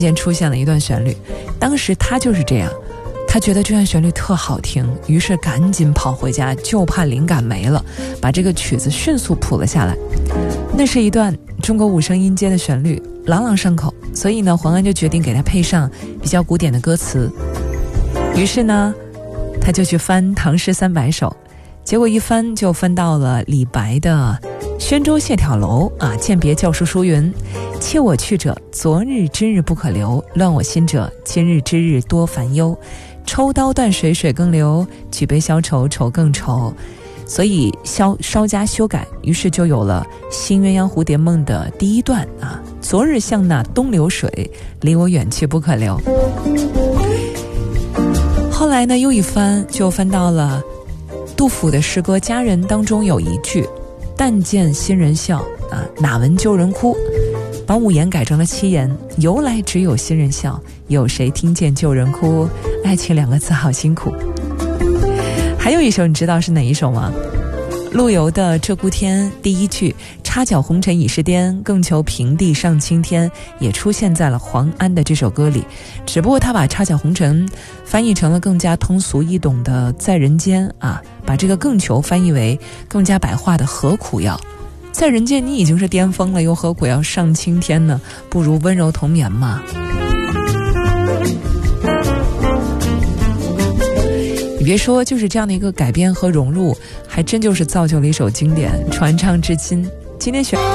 间出现了一段旋律，当时他就是这样，他觉得这段旋律特好听，于是赶紧跑回家，就怕灵感没了，把这个曲子迅速谱了下来。那是一段中国五声音阶的旋律，朗朗上口，所以呢，黄安就决定给他配上比较古典的歌词。于是呢，他就去翻唐诗300首，结果一翻就翻到了李白的宣州谢眺楼啊，饯别教书书云：弃我去者，昨日之日不可留；乱我心者，今日之日多烦忧。抽刀断水，水更流；举杯消愁，愁更愁。所以稍加修改，于是就有了《新鸳鸯蝴蝶梦》的第一段啊：昨日像那东流水，离我远去不可留。后来呢，又一翻就翻到了杜甫的诗歌《佳人》当中有一句：但见新人笑啊，哪闻旧人哭。把5言改成了7言，由来只有新人笑，有谁听见旧人哭？爱情2个字好辛苦。还有一首你知道是哪一首吗？陆游的《鹧鸪天》第一句：插角红尘已是颠，更求平地上青天，也出现在了黄安的这首歌里，只不过他把插角红尘翻译成了更加通俗易懂的在人间啊，把这个更求翻译为更加白话的何苦要在人间，你已经是巅峰了，又何苦要上青天呢？不如温柔同眠嘛。你别说，就是这样的一个改编和融入，还真就是造就了一首经典，传唱至今。今天选